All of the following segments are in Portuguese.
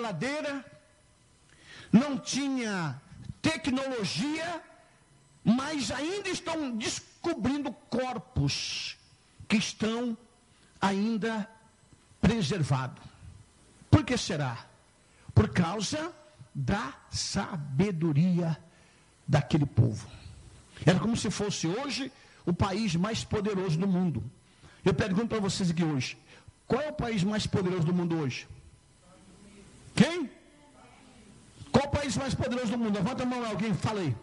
geladeira, não tinha tecnologia, mas ainda estão descobrindo corpos que estão ainda preservados. Por que será? Por causa da sabedoria daquele povo. Era como se fosse hoje o país mais poderoso do mundo. Eu pergunto para vocês aqui hoje, qual é o país mais poderoso do mundo hoje? Quem? Qual o país mais poderoso do mundo? Levanta a mão lá, alguém, fala aí.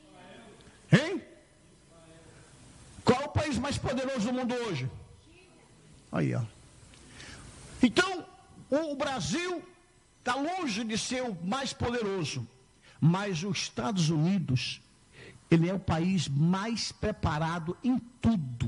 Hein? Qual é o país mais poderoso do mundo hoje? Aí, ó. Então, o Brasil está longe de ser o mais poderoso, mas os Estados Unidos, ele é o país mais preparado em tudo.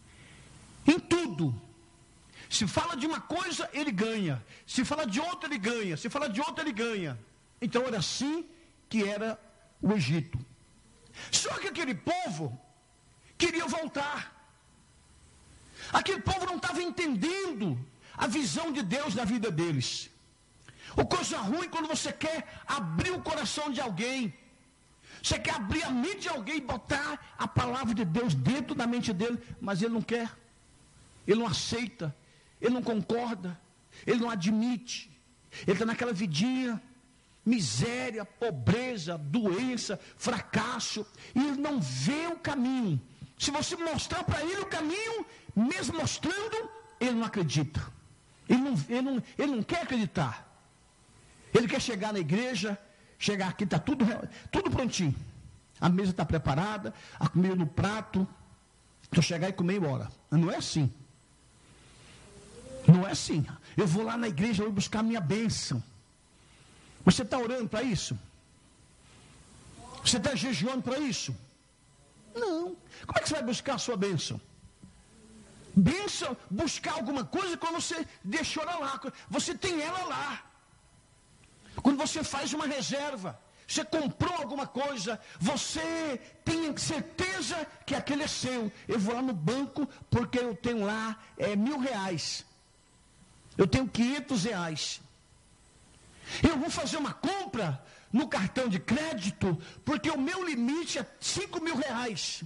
Em tudo. Se fala de uma coisa, ele ganha. Se fala de outra, ele ganha. Se fala de outra, ele ganha. Então era assim que era o Egito. Só que aquele povo queria voltar. Aquele povo não estava entendendo a visão de Deus na vida deles. O coisa ruim quando você quer abrir o coração de alguém. Você quer abrir a mente de alguém e botar a palavra de Deus dentro da mente dele, mas ele não quer. Ele não aceita. Ele não concorda. Ele não admite. Ele está naquela vidinha. Miséria, pobreza, doença, fracasso. E ele não vê o caminho. Se você mostrar para ele o caminho, mesmo mostrando, ele não acredita. Ele não quer acreditar. Ele quer chegar na igreja, chegar aqui, está tudo prontinho. A mesa está preparada, a comida no prato. Então chegar e comer e ir embora. Mas não é assim. Não é assim. Eu vou lá na igreja, eu vou buscar a minha bênção. Mas você está orando para isso? Você está jejuando para isso? Não. Como é que você vai buscar a sua bênção? Bênção, buscar alguma coisa quando você deixou ela lá. Você tem ela lá. Quando você faz uma reserva, você comprou alguma coisa, você tem certeza que aquele é seu. Eu vou lá no banco porque eu tenho lá R$1.000. Eu tenho R$500. Eu vou fazer uma compra no cartão de crédito porque o meu limite é R$5.000.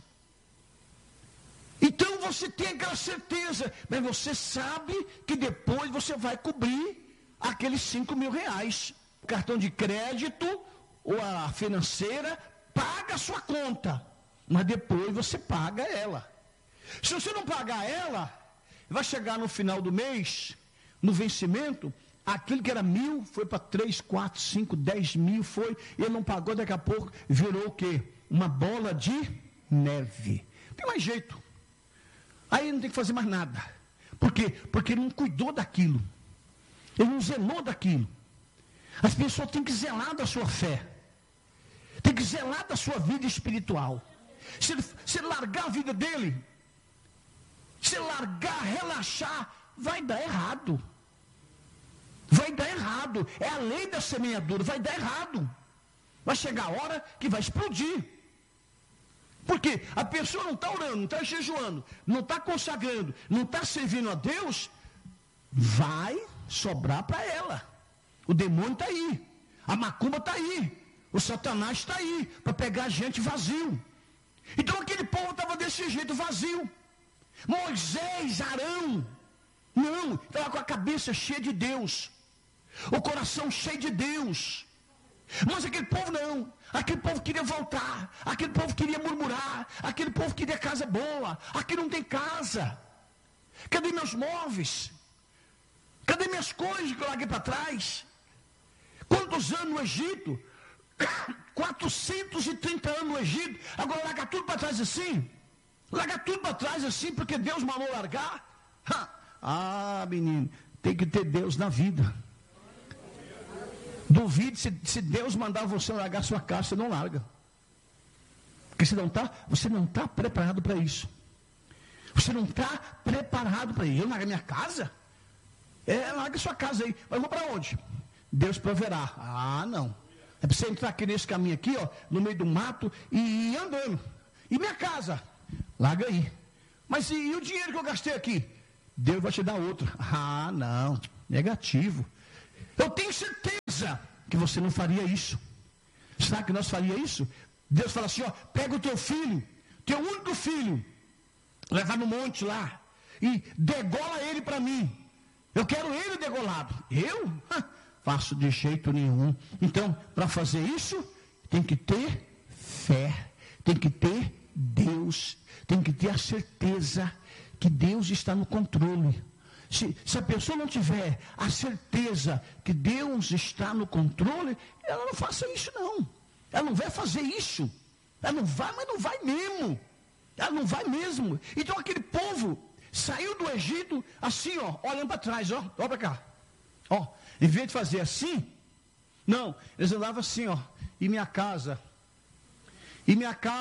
Então você tem aquela certeza, mas você sabe que depois você vai cobrir aqueles R$5.000. O cartão de crédito ou a financeira paga a sua conta, mas depois você paga ela. Se você não pagar ela, vai chegar no final do mês, no vencimento, aquilo que era 1.000 foi para 3, 4, 5, 10 mil, foi, ele não pagou, daqui a pouco virou o quê? Uma bola de neve. Não tem mais jeito. Aí não tem que fazer mais nada. Por quê? Porque ele não cuidou daquilo. Ele não zelou daquilo. As pessoas têm que zelar da sua fé. Tem que zelar da sua vida espiritual. Se largar a vida dele, se largar, relaxar, vai dar errado. Vai dar errado. É a lei da semeadura, vai dar errado. Vai chegar a hora que vai explodir. Porque a pessoa não está orando, não está jejuando, não está consagrando, não está servindo a Deus, vai sobrar para ela. O demônio está aí, a macumba está aí, o Satanás está aí, para pegar gente vazio. Então aquele povo estava desse jeito, vazio. Moisés, Arão, não, estava com a cabeça cheia de Deus, o coração cheio de Deus. Mas aquele povo não, aquele povo queria voltar, aquele povo queria murmurar, aquele povo queria casa boa, aqui não tem casa. Cadê meus móveis? Cadê minhas coisas que eu larguei para trás? Quantos anos no Egito? 430 anos no Egito, agora larga tudo para trás assim? Larga tudo para trás assim porque Deus mandou largar? Ah, menino, tem que ter Deus na vida. Duvide se Deus mandar você largar sua casa, você não larga. Porque você não está preparado para isso. Você não está preparado para isso. Eu largo minha casa? Larga sua casa aí. Mas vou para onde? Deus proverá. Ah, não. É para você entrar aqui nesse caminho aqui, ó, no meio do mato e ir andando. E minha casa? Larga aí. Mas e o dinheiro que eu gastei aqui? Deus vai te dar outro. Ah, não. Negativo. Eu tenho certeza certeza que você não faria isso. Sabe que nós faria isso? Deus fala assim, ó, pega o teu filho, teu único filho, leva no monte lá e degola ele para mim. Eu quero ele degolado. Eu? Faço de jeito nenhum. Então, para fazer isso, tem que ter fé, tem que ter Deus, tem que ter a certeza que Deus está no controle. Se a pessoa não tiver a certeza que Deus está no controle, ela não faça isso não. Ela não vai fazer isso. Ela não vai, mas não vai mesmo. Ela não vai mesmo. Então aquele povo saiu do Egito assim, ó, olhando para trás, ó para cá. Ó, em vez de fazer assim, não, eles andavam assim, ó, e minha casa, e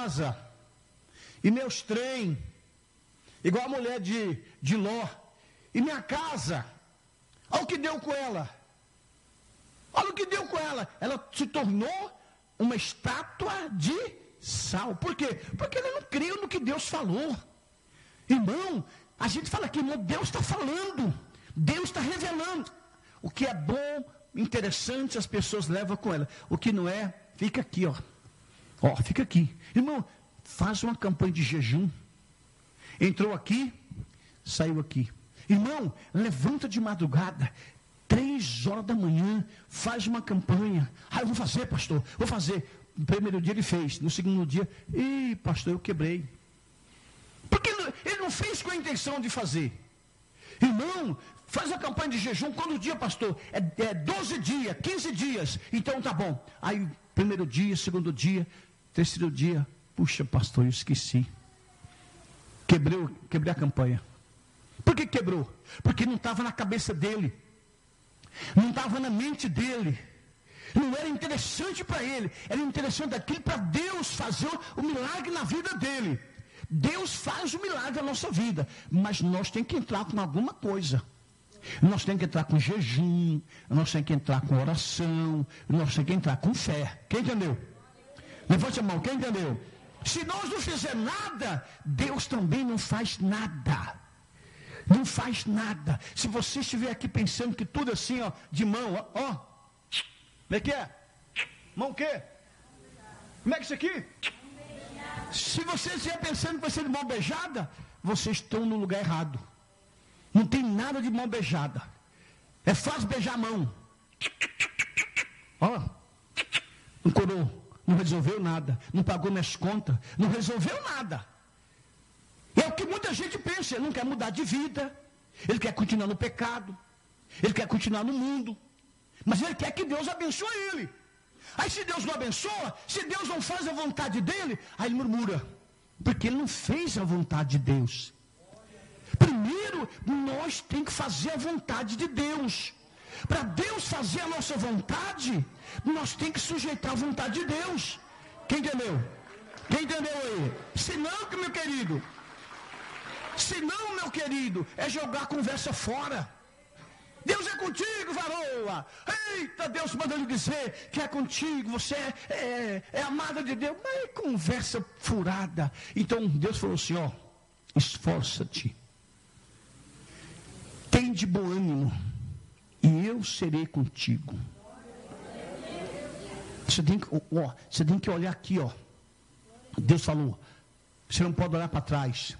meus trem, igual a mulher de Ló, e minha casa, olha o que deu com ela. Olha o que deu com ela. Ela se tornou uma estátua de sal. Por quê? Porque ela não creu no que Deus falou. Irmão, a gente fala aqui, irmão, Deus está falando. Deus está revelando. O que é bom, interessante, as pessoas levam com ela. O que não é, fica aqui, ó. Ó, fica aqui. Irmão, faz uma campanha de jejum. Entrou aqui, saiu aqui. Irmão, levanta de madrugada, 3 horas da manhã, faz uma campanha. Eu vou fazer, pastor, vou fazer. No primeiro dia ele fez, no segundo dia, pastor, eu quebrei. Porque ele não fez com a intenção de fazer. Irmão, faz a campanha de jejum, quando o dia, pastor? É 12 dias, 15 dias, então tá bom. Aí, primeiro dia, segundo dia, terceiro dia, puxa, pastor, eu esqueci. Quebrei a campanha. Por que quebrou? Porque não estava na cabeça dele. Não estava na mente dele. Não era interessante para ele. Era interessante aquilo para Deus fazer o milagre na vida dele. Deus faz o milagre na nossa vida. Mas nós temos que entrar com alguma coisa. Nós temos que entrar com jejum. Nós temos que entrar com oração. Nós temos que entrar com fé. Quem entendeu? Levante a mão, quem entendeu? Se nós não fizermos nada, Deus também não faz nada. Não faz nada. Se você estiver aqui pensando que tudo assim, ó, de mão, ó. Como é que é? Mão o quê? Como é que é isso aqui? Se você estiver pensando que vai ser de mão beijada, vocês estão no lugar errado. Não tem nada de mão beijada. É fácil beijar a mão. Ó. Não curou. Não resolveu nada. Não pagou minhas contas. Não resolveu nada. É o que muita gente pensa, ele não quer mudar de vida, ele quer continuar no pecado, ele quer continuar no mundo, mas ele quer que Deus abençoe ele. Aí se Deus não abençoa, se Deus não faz a vontade dele, aí ele murmura, porque ele não fez a vontade de Deus. Primeiro, nós temos que fazer a vontade de Deus. Para Deus fazer a nossa vontade, nós temos que sujeitar a vontade de Deus. Quem entendeu? Quem entendeu aí? Senão, meu querido... Senão, meu querido, é jogar a conversa fora. Deus é contigo, varoa. Eita, Deus mandando dizer que é contigo, você é amada de Deus. Mas é conversa furada. Então Deus falou assim, ó, esforça-te. Tem de bom ânimo e eu serei contigo. Você tem que olhar aqui, ó. Deus falou, você não pode olhar para trás.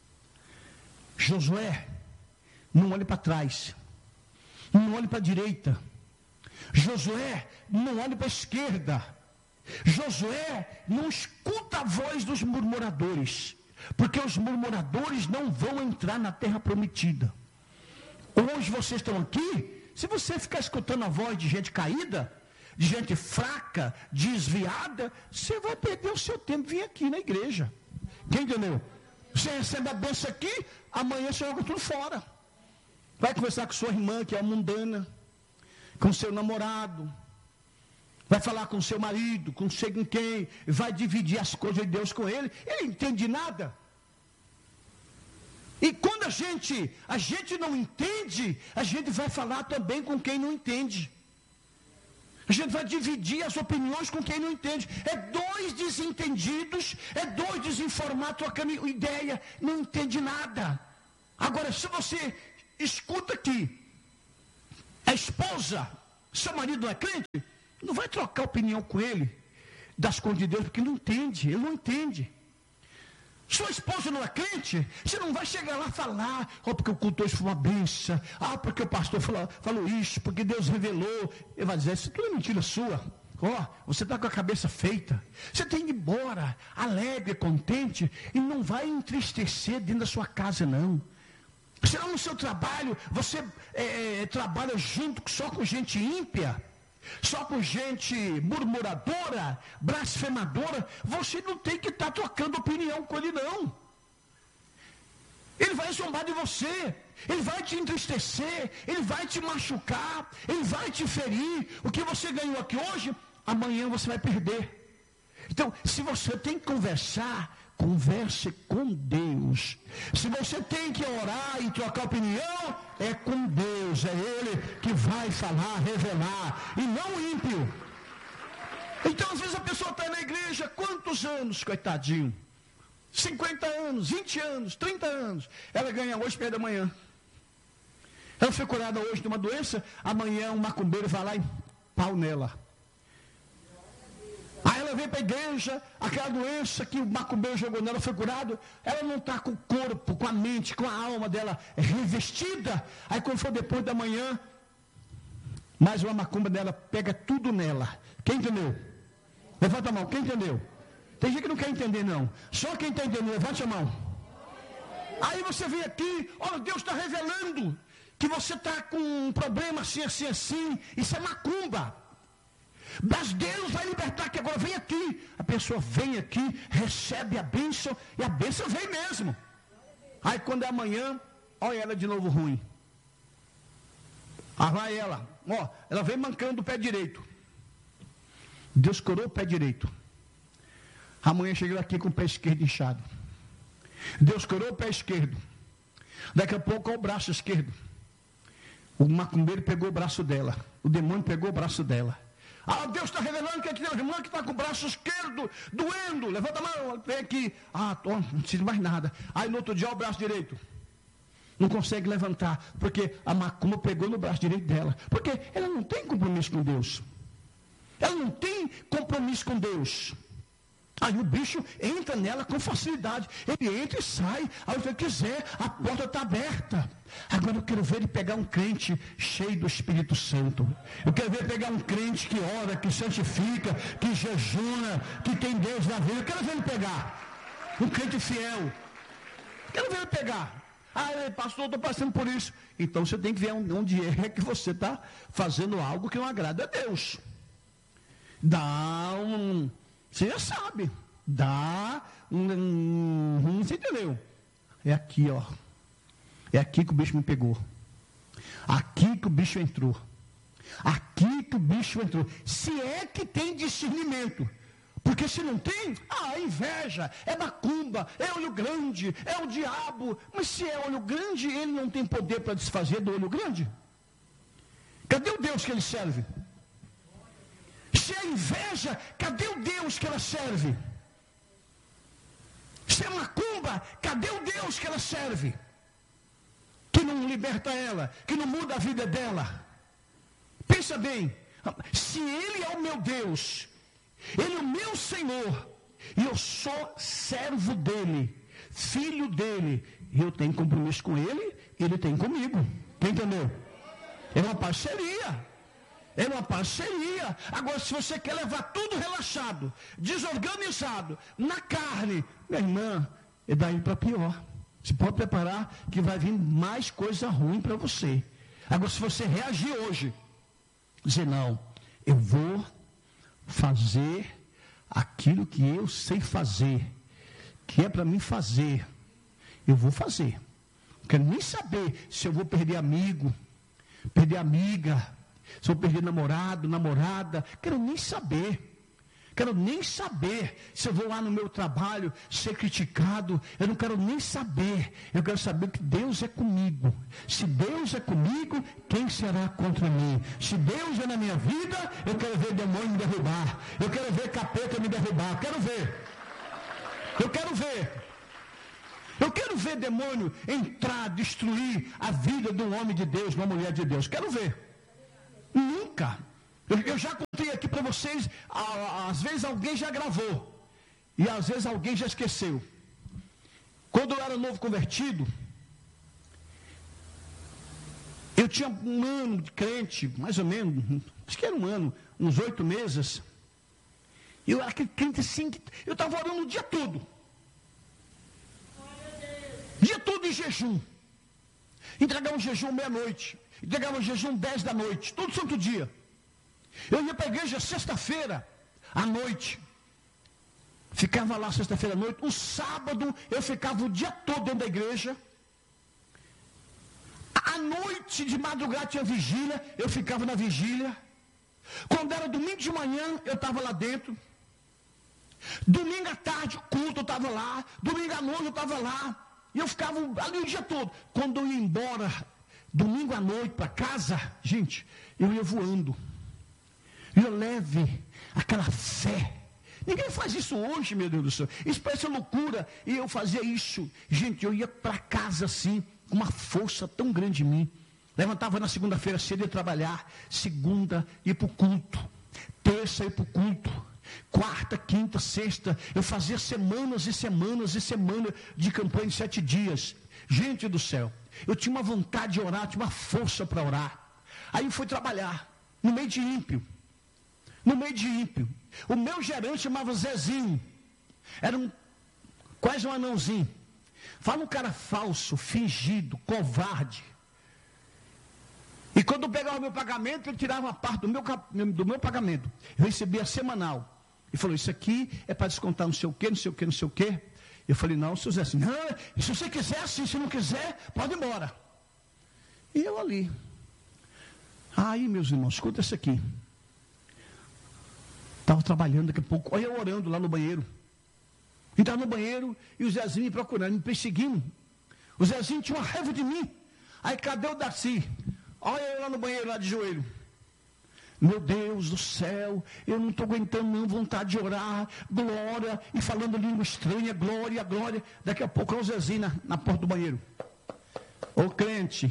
Josué, não olhe para trás, não olhe para a direita. Josué, não olhe para a esquerda. Josué, não escuta a voz dos murmuradores, porque os murmuradores não vão entrar na terra prometida. Hoje vocês estão aqui, se você ficar escutando a voz de gente caída, de gente fraca, desviada, você vai perder o seu tempo vir aqui na igreja. Quem entendeu? Você recebe a bênção aqui, amanhã você joga tudo fora. Vai conversar com sua irmã, que é mundana, com seu namorado, vai falar com seu marido, com sei com quem, vai dividir as coisas de Deus com ele não entende nada. E quando a gente não entende, a gente vai falar também com quem não entende. A gente vai dividir as opiniões com quem não entende. É 2 desentendidos, é 2 desinformados, trocando ideia, não entende nada. Agora, se você escuta aqui, a esposa Seu marido não é crente? Não vai trocar opinião com ele das coisas de Deus, porque ele não entende. Sua esposa não é crente? Você não vai chegar lá e falar, porque o culto hoje foi uma benção, porque o pastor falou isso, porque Deus revelou. Ele vai dizer, isso tudo é mentira sua. Você está com a cabeça feita. Você tem que ir embora, alegre, contente, e não vai entristecer dentro da sua casa, não. Senão no seu trabalho, você trabalha junto só com gente ímpia, só com gente murmuradora, blasfemadora. Você não tem que estar trocando opinião com ele, não. Ele vai zombar de você, ele vai te entristecer, ele vai te machucar, ele vai te ferir. O que você ganhou aqui hoje, amanhã você vai perder. Então, se você tem que conversar, converse com Deus. Se você tem que orar e trocar opinião, é com Deus, é Ele que vai falar, revelar, e não o ímpio. Então, às vezes a pessoa está na igreja, quantos anos, coitadinho? 50 anos, 20 anos, 30 anos. Ela ganha hoje, perde amanhã. Ela foi curada hoje de uma doença, amanhã um macumbeiro vai lá e pau nela. Aí ela vem para a igreja, aquela doença que o macumbeiro jogou nela foi curado, ela não está com o corpo, com a mente, com a alma dela revestida. Aí quando for depois da manhã, mais uma macumba dela pega tudo nela. Quem entendeu? Levanta a mão, quem entendeu? Tem gente que não quer entender, não. Só quem está entendendo, levante a mão. Aí você vem aqui, olha, Deus está revelando que você está com um problema assim, assim, assim. Isso é macumba. Mas Deus vai libertar, que agora vem aqui. A pessoa vem aqui, recebe a bênção, e a bênção vem mesmo. Aí quando é amanhã, olha ela de novo ruim. Aí vai ela, ela vem mancando o pé direito. Deus curou o pé direito. Amanhã chega aqui com o pé esquerdo inchado. Deus curou o pé esquerdo. Daqui a pouco é o braço esquerdo. O macumbeiro pegou o braço dela. O demônio pegou o braço dela. Deus está revelando que aqui tem uma irmã que está com o braço esquerdo doendo. Levanta a mão, vem aqui. Não precisa mais nada. Aí no outro dia o braço direito. Não consegue levantar, porque a macumba pegou no braço direito dela. Porque ela não tem compromisso com Deus. Ela não tem compromisso com Deus. Aí o bicho entra nela com facilidade. Ele entra e sai. Aí se ele quiser, a porta está aberta. Agora eu quero ver ele pegar um crente cheio do Espírito Santo. Eu quero ver ele pegar um crente que ora, que santifica, que jejuna, que tem Deus na vida. Eu quero ver ele pegar um crente fiel. Quero ver ele pegar. Pastor, eu estou passando por isso. Então você tem que ver onde é que você está fazendo algo que não agrada a Deus. Você já sabe. Você entendeu? É aqui, ó. É aqui que o bicho me pegou. Aqui que o bicho entrou. Aqui que o bicho entrou. Se é que tem discernimento. Porque se não tem, inveja, é macumba, é olho grande, é o diabo. Mas se é olho grande, ele não tem poder para desfazer do olho grande. Cadê o Deus que ele serve? Se é inveja, cadê o Deus que ela serve? Se é macumba, cadê o Deus que ela serve? Que não liberta ela, que não muda a vida dela. Pensa bem, se Ele é o meu Deus, Ele é o meu Senhor, e eu sou servo dEle, filho dEle, eu tenho compromisso com Ele, Ele tem comigo. Quem entendeu? É uma parceria. É uma parceria. Agora, se você quer levar tudo relaxado, desorganizado, na carne, minha irmã, é daí para pior. Você pode preparar que vai vir mais coisa ruim para você. Agora, se você reagir hoje, dizer, não, eu vou fazer aquilo que eu sei fazer, que é para mim fazer, eu vou fazer. Não quero nem saber se eu vou perder amigo, perder amiga, se eu perder namorado, namorada, quero nem saber. Quero nem saber se eu vou lá no meu trabalho ser criticado. Eu não quero nem saber. Eu quero saber que Deus é comigo. Se Deus é comigo, quem será contra mim? Se Deus é na minha vida, eu quero ver demônio me derrubar. Eu quero ver capeta me derrubar. Eu quero ver. Eu quero ver. Eu quero ver demônio entrar, destruir a vida de um homem de Deus, de uma mulher de Deus. Quero ver. Nunca nunca. Eu já contei aqui para vocês, às vezes alguém já gravou, e às vezes alguém já esqueceu. Quando eu era novo convertido, eu tinha um ano de crente, mais ou menos, acho que era um ano, uns 8 meses. Eu era aquele crente assim, que eu estava orando o dia todo. Dia todo em jejum. Entregava um jejum meia-noite, entregava um jejum 10 da noite, todo santo dia. Eu ia para a igreja sexta-feira à noite. Ficava lá sexta-feira à noite. O sábado eu ficava o dia todo dentro da igreja. À noite, de madrugada, tinha vigília, eu ficava na vigília. Quando era domingo de manhã, eu estava lá dentro. Domingo à tarde, culto, eu estava lá. Domingo à noite, eu estava lá. E eu ficava ali o dia todo. Quando eu ia embora, domingo à noite, para casa, gente, eu ia voando. Eu leve aquela fé. Ninguém faz isso hoje, meu Deus do céu. Isso parece loucura. E eu fazia isso. Gente, eu ia para casa assim, com uma força tão grande em mim. Levantava na segunda-feira cedo, ia trabalhar. Segunda, ia para o culto. Terça, ia para o culto. Quarta, quinta, sexta. Eu fazia semanas e semanas e semanas de campanha de 7 dias. Gente do céu. Eu tinha uma vontade de orar, tinha uma força para orar. Aí eu fui trabalhar, no meio de ímpio. No meio de ímpio. O meu gerente chamava Zezinho. Era quase um anãozinho. Fala um cara falso, fingido, covarde. E quando eu pegava o meu pagamento, ele tirava uma parte do meu pagamento. Eu recebia semanal. Ele falou, isso aqui é para descontar não sei o quê, não sei o quê, não sei o quê. Eu falei, não, seu Zezinho, não, se você quiser assim, se não quiser, pode ir embora. E eu ali. Aí, meus irmãos, escuta isso aqui. Estava trabalhando daqui a pouco, olha eu orando lá no banheiro. Entrava no banheiro e o Zezinho me procurando, me perseguindo. O Zezinho tinha uma raiva de mim. Aí cadê o Darcy? Olha eu lá no banheiro, lá de joelho. Meu Deus do céu, eu não estou aguentando não, vontade de orar, glória, e falando língua estranha, glória, glória. Daqui a pouco é o Zezinho na porta do banheiro. Ô crente,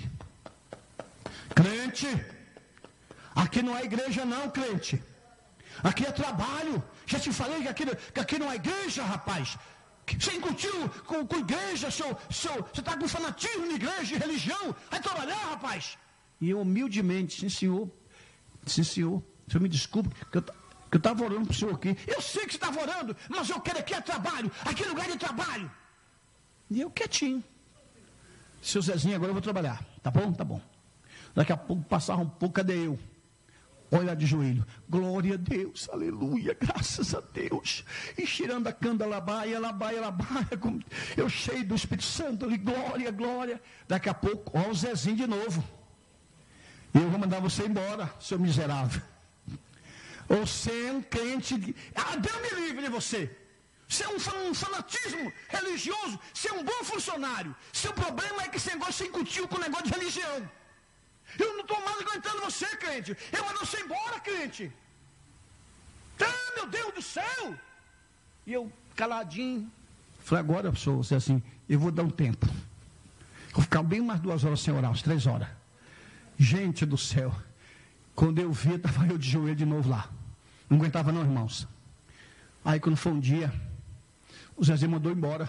aqui não é igreja não, crente. Aqui é trabalho. Já te falei que aqui não é igreja, rapaz. Você incutiu com igreja, você está com fanatismo de igreja, de religião. Vai trabalhar, rapaz. E eu humildemente, sim senhor, o senhor me desculpe, que eu estava orando para o senhor aqui. Eu sei que você estava orando, mas eu quero aqui é trabalho, aqui é lugar de trabalho. E eu quietinho. Seu Zezinho, agora eu vou trabalhar. Tá bom? Tá bom. Daqui a pouco passava um pouco, cadê eu? Olha de joelho, glória a Deus, aleluia, graças a Deus. E tirando a canda, labaia, eu cheio do Espírito Santo, ali, glória, glória. Daqui a pouco, ó o Zezinho de novo. E eu vou mandar você embora, seu miserável. Você é um crente, Deus me livre de você. Você é um fanatismo religioso, você é um bom funcionário. Seu problema é que esse negócio se incutiu com o negócio de religião. Eu não estou mais aguentando você, crente. Eu mando você embora, crente. Meu Deus do céu. E eu, caladinho. Falei, agora, pessoal, você assim, eu vou dar um tempo. Vou ficar bem mais 2 horas sem orar, umas 3 horas. Gente do céu. Quando eu vi, estava eu de joelho de novo lá. Não aguentava não, irmãos. Aí quando foi um dia, o Zezinho mandou embora.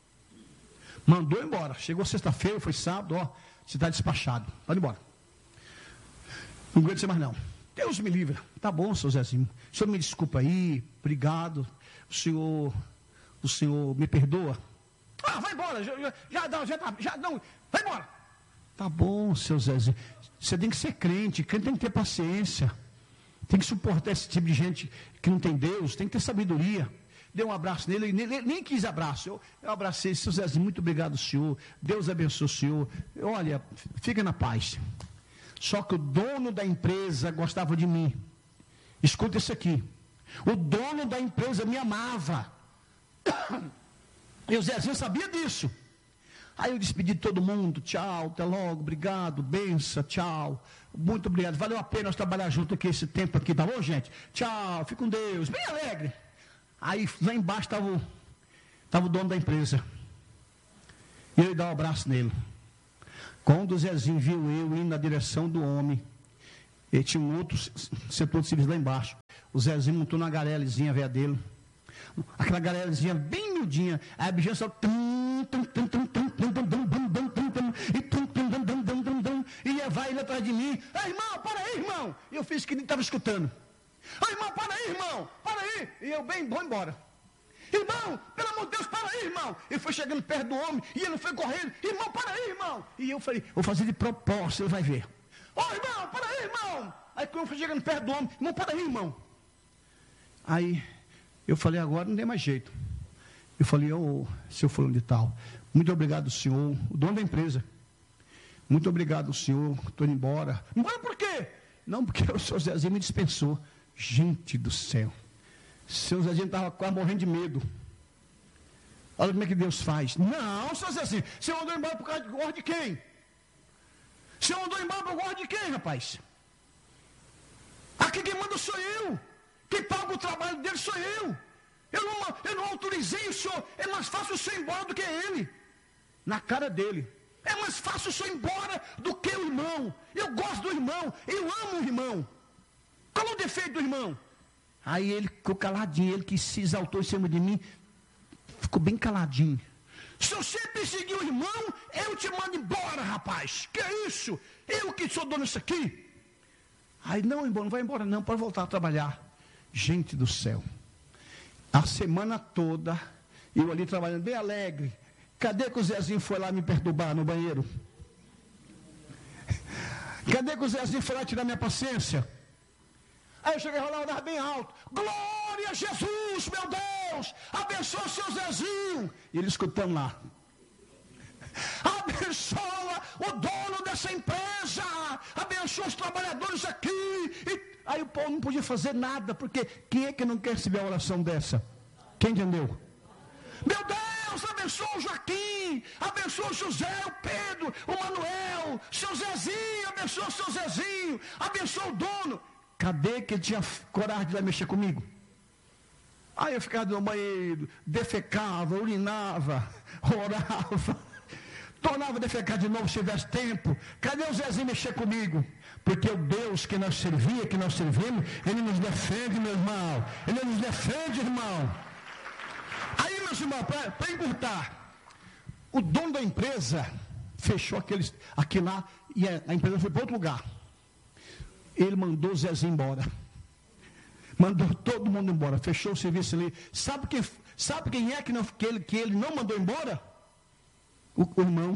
Chegou sexta-feira, foi sábado, ó. Você está despachado. Pode ir embora. Não aguento ser mais não. Deus me livre. Tá bom, seu Zezinho. O senhor me desculpa aí. Obrigado. O senhor me perdoa. Vai embora. Já não. Vai embora. Tá bom, seu Zezinho. Você tem que ser crente. Crente tem que ter paciência. Tem que suportar esse tipo de gente que não tem Deus. Tem que ter sabedoria. Dei um abraço nele. Ele nem quis abraço. Eu abracei. Seu Zezinho, muito obrigado, senhor. Deus abençoe o senhor. Olha, fica na paz. Só que o dono da empresa gostava de mim. Escuta isso aqui. O dono da empresa me amava. E o Zezinho sabia disso. Aí eu despedi de todo mundo. Tchau, até logo, obrigado, benção, tchau. Muito obrigado. Valeu a pena nós trabalhar junto aqui esse tempo aqui, tá bom, gente? Tchau, fique com Deus. Bem alegre. Aí lá embaixo estava o dono da empresa. E ele dá um abraço nele. Quando o Zezinho viu eu indo na direção do homem, Ele tinha um outro setor de serviço lá embaixo. O Zezinho montou numa galerizinha velha dele. Aquela galerizinha bem miudinha. Aí a bichinha só... E vai ele atrás de mim. Ei, irmão, para aí, irmão. E eu fiz que nem estava escutando. Ei, irmão, para aí, irmão. Para aí. E eu bem, vou embora. Irmão, pelo amor de Deus, para aí, irmão. Ele foi chegando perto do homem e ele foi correndo. Irmão, para aí, irmão. E eu falei, vou fazer de propósito, ele vai ver. Ô, irmão, para aí, irmão. Aí quando eu fui chegando perto do homem, irmão, para aí, irmão. Aí eu falei, agora não tem mais jeito. Eu falei, ô, seu fulano de tal, muito obrigado, senhor, o dono da empresa. Muito obrigado, senhor, estou indo embora. Embora por quê? Não, porque o seu Zezinho me dispensou. Gente do céu. Seu Zezinho estava quase morrendo de medo. Olha como é que Deus faz. Não, seu Zezinho, você mandou embora por causa de gordo de quem? Você mandou embora por gordo de quem, rapaz? Aqui quem manda sou eu. Quem paga o trabalho dele sou eu. Eu não autorizei o senhor. É mais fácil o senhor ir embora do que ele. Na cara dele. É mais fácil o senhor ir embora do que o irmão. Eu gosto do irmão. Eu amo o irmão. Qual é o defeito do irmão? Aí ele ficou caladinho. Ele que se exaltou em cima de mim. Ficou bem caladinho. Se você perseguir o irmão, eu te mando embora, rapaz. Que é isso? Eu que sou dono disso aqui. Aí, não, irmão, não vai embora não. Pode voltar a trabalhar. Gente do céu. A semana toda, eu ali trabalhando bem alegre. Cadê que o Zezinho foi lá me perturbar no banheiro? Cadê que o Zezinho foi lá tirar minha paciência? Aí eu cheguei lá, olhava bem alto. Glória a Jesus, meu Deus! Abençoa o seu Zezinho! E ele escutando lá. Abençoa o dono dessa empresa! Abençoa os trabalhadores aqui! Aí o povo não podia fazer nada, porque quem é que não quer receber a oração dessa? Quem entendeu? Meu Deus, abençoa o Joaquim, abençoa o José, o Pedro, o Manuel, seu Zezinho, abençoa o seu Zezinho, abençoa o dono. Cadê que ele tinha coragem de lá mexer comigo? Aí eu ficava no banheiro, defecava, urinava, orava, tornava a defecar de novo se tivesse tempo. Cadê o Zezinho mexer comigo? Porque o Deus que nós servimos, Ele nos defende, meu irmão. Ele nos defende, irmão. Aí, meus irmãos, para encurtar, o dono da empresa fechou aquilo lá e a empresa foi para outro lugar. Ele mandou o Zezinho embora. Mandou todo mundo embora. Fechou o serviço ali. Sabe quem é que ele não mandou embora? O irmão.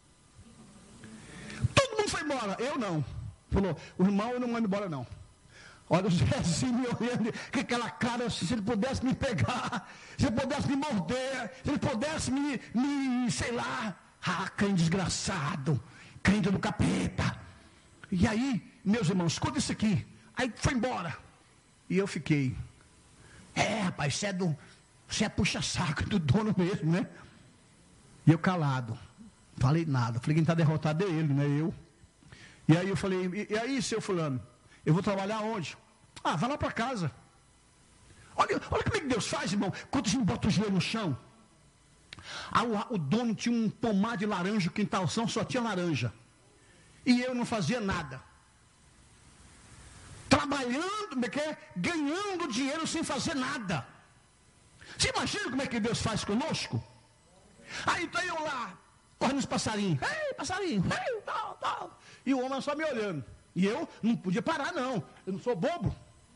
Todo mundo foi embora. Eu não. Falou, o irmão eu não mando embora não. Olha o Zezinho me olhando com aquela cara, se ele pudesse me pegar, se ele pudesse me morder, se ele pudesse sei lá, crente desgraçado, crente do capeta. E aí, meus irmãos, escuta isso aqui. Aí foi embora. E eu fiquei. Rapaz, você é puxa-saco do dono mesmo, né? E eu calado. Falei nada. Falei, quem está derrotado é ele, não é eu. E aí eu falei, e aí, seu fulano? Eu vou trabalhar onde? Vai lá para casa. Olha como é que Deus faz, irmão. Quando a gente bota o joelho no chão. O dono tinha um pomar de laranja, o quintalzão só tinha laranja. E eu não fazia nada. Trabalhando, ganhando dinheiro sem fazer nada. Você imagina como é que Deus faz conosco? Aí então eu lá, correndo os passarinhos. Ei, passarinho, ei, tal. E o homem só me olhando. E eu não podia parar, não. Eu não sou bobo.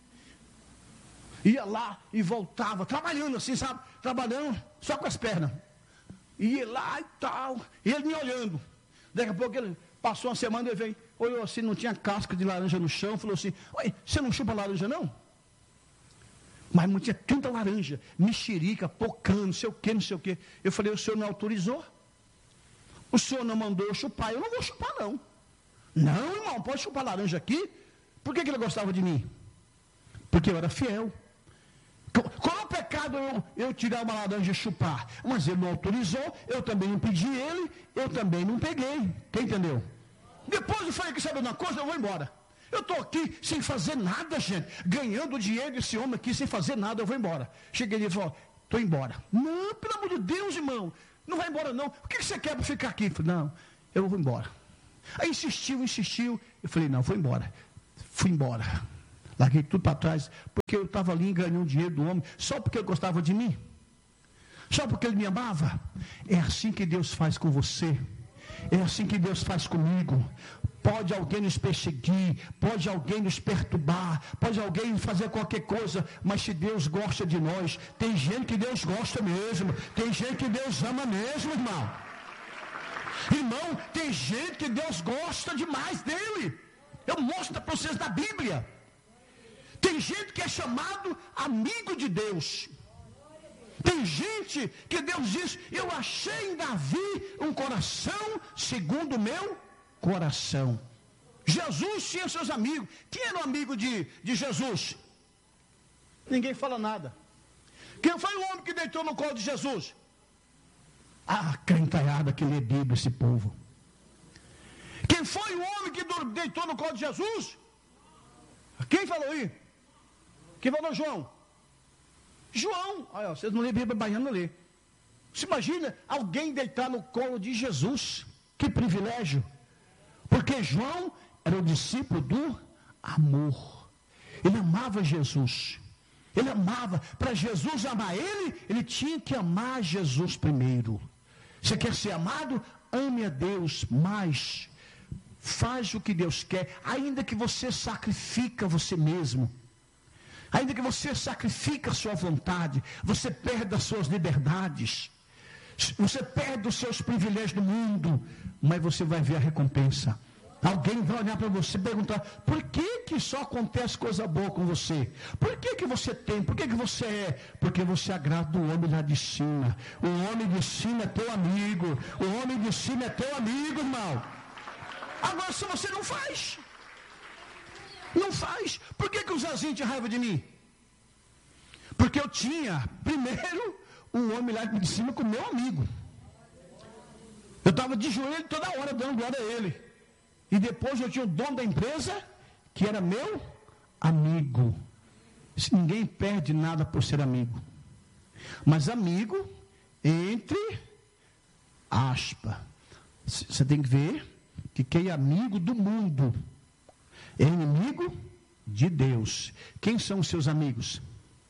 Ia lá e voltava, trabalhando assim, sabe? Trabalhando só com as pernas. Ia lá e tal. E ele me olhando. Daqui a pouco ele passou uma semana e veio. Olhou assim, não tinha casca de laranja no chão. Falou assim, oi, você não chupa laranja não? Mas não tinha tanta laranja. Mexerica, pocã, não sei o quê. Eu falei, o senhor não autorizou? O senhor não mandou eu chupar? Eu não vou chupar não. Não, irmão, pode chupar laranja aqui? Por que ele gostava de mim? Porque eu era fiel. Qual é o pecado eu tirar uma laranja e chupar? Mas ele não autorizou, eu também não pedi ele, eu também não peguei. Quem entendeu? Depois eu falei, que sabe uma coisa? Eu vou embora. Eu estou aqui sem fazer nada, gente. Ganhando dinheiro desse homem aqui sem fazer nada, eu vou embora. Cheguei ali e falei, estou embora. Não, pelo amor de Deus, irmão. Não vai embora não. O que você quer para ficar aqui? Eu falei, não, eu vou embora. Aí insistiu. Eu falei, não, vou embora. fui embora. Larguei tudo para trás, porque eu estava ali ganhando dinheiro do homem, só porque ele gostava de mim, só porque ele me amava. É assim que Deus faz com você, é assim que Deus faz comigo. Pode alguém nos perseguir, pode alguém nos perturbar, pode alguém fazer qualquer coisa, mas se Deus gosta de nós, tem gente que Deus gosta mesmo, tem gente que Deus ama mesmo, irmão. Irmão, tem gente que Deus gosta demais dele. Eu mostro para vocês da Bíblia. Tem gente que é chamado amigo de Deus. Tem gente que Deus diz: eu achei em Davi um coração segundo o meu coração. Jesus tinha seus amigos. Quem era o amigo de Jesus? Ninguém fala nada. Quem foi o homem que deitou no colo de Jesus? Ah, crentalhada que lê Bíblia, esse povo. Quem foi o homem que deitou no colo de Jesus? Quem falou aí? Quem falou? João. João. Olha, vocês não lêem Bíblia baiana, não lê. Você imagina alguém deitar no colo de Jesus? Que privilégio. Porque João era o discípulo do amor. Ele amava Jesus. Ele amava. Para Jesus amar ele tinha que amar Jesus primeiro. Você quer ser amado? Ame a Deus mais. Faz o que Deus quer. Ainda que você sacrifica você mesmo. Ainda que você sacrifica a sua vontade. Você perde as suas liberdades. Você perde os seus privilégios do mundo. Mas você vai ver a recompensa. Alguém vai olhar para você e perguntar: por que só acontece coisa boa com você? Por que você tem? Por que você é? Porque você agrada o homem lá de cima. O homem de cima é teu amigo. O homem de cima é teu amigo, irmão. Agora, se você não faz, por que o Zezinho tinha raiva de mim? Porque eu tinha, primeiro, um homem lá de cima com meu amigo. Eu estava de joelho toda hora dando glória a ele. E depois eu tinha o dono da empresa, que era meu amigo. Ninguém perde nada por ser amigo. Mas amigo, entre aspas. Você tem que ver que quem é amigo do mundo é inimigo de Deus. Quem são os seus amigos?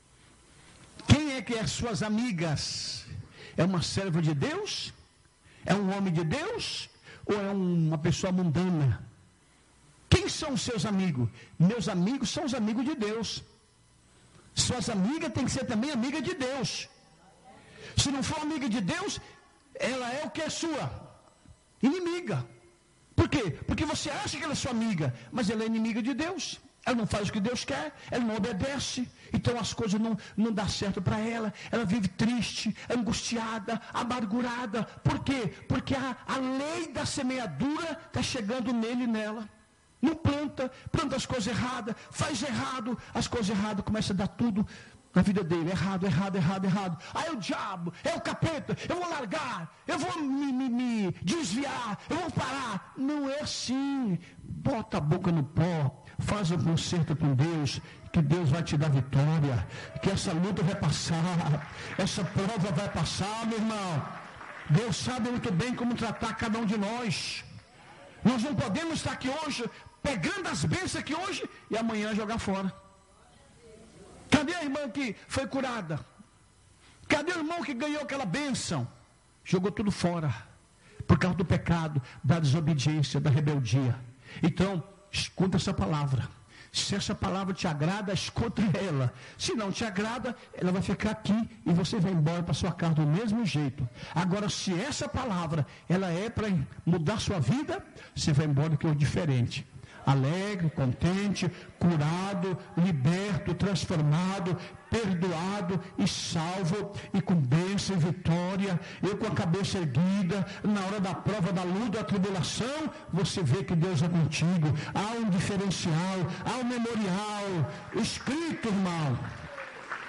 Quem é que é suas amigas? É uma serva de Deus? É um homem de Deus? Ou é uma pessoa mundana? Quem são os seus amigos? Meus amigos são os amigos de Deus. Suas amigas têm que ser também amiga de Deus. Se não for amiga de Deus, ela é o que é sua? Inimiga. Por quê? Porque você acha que ela é sua amiga, mas ela é inimiga de Deus. Ela não faz o que Deus quer, ela não obedece, então as coisas não dão certo para ela. Ela vive triste, angustiada, amargurada. Por quê? Porque a lei da semeadura está chegando nele e nela. Não planta as coisas erradas, faz errado, as coisas erradas começam a dar tudo na vida dele, errado. Aí o diabo, é o capeta, eu vou largar, eu vou me desviar, eu vou parar. Não é assim. Bota a boca no pó, faz um concerto com Deus, que Deus vai te dar vitória, que essa luta vai passar, essa prova vai passar, meu irmão. Deus sabe muito bem como tratar cada um de nós. Nós não podemos estar aqui hoje, pegando as bênçãos aqui hoje, e amanhã jogar fora. Cadê a irmã que foi curada? Cadê o irmão que ganhou aquela bênção? Jogou tudo fora, por causa do pecado, da desobediência, da rebeldia. Então, escuta essa palavra. Se essa palavra te agrada, escuta ela. Se não te agrada, ela vai ficar aqui e você vai embora para sua casa do mesmo jeito. Agora, se essa palavra ela é para mudar sua vida, você vai embora que é diferente. Alegre, contente, curado, liberto, transformado, perdoado e salvo, e com bênção e vitória. Eu com a cabeça erguida, na hora da prova, da luta, da tribulação, você vê que Deus é contigo. Há um diferencial, há um memorial escrito, irmão.